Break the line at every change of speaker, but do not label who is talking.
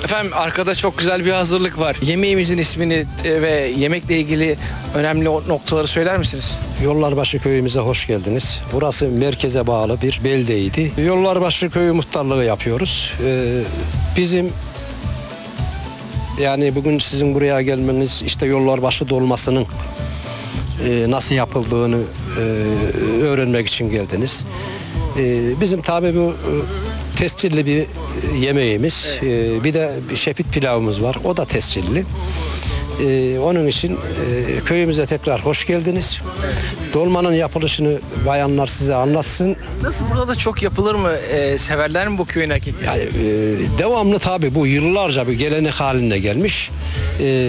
Efendim arkada çok güzel bir hazırlık var. Yemeğimizin ismini ve yemekle ilgili önemli noktaları söyler misiniz?
Yollarbaşı köyümüze hoş geldiniz. Burası merkeze bağlı bir beldeydi. Yollarbaşı köyü muhtarlığı yapıyoruz. Bizim yani bugün sizin buraya gelmeniz işte yollarbaşı dolmasının nasıl yapıldığını öğrenmek için geldiniz. Bizim tabii bu tescilli bir yemeğimiz. Bir de şefit pilavımız var. O da tescilli. Onun için köyümüze tekrar hoş geldiniz. Dolmanın yapılışını bayanlar size anlatsın.
Nasıl, burada da çok yapılır mı? Severler mi bu köyün erkekleri?
Yani, devamlı tabii bu yıllarca bir gelenek haline gelmiş.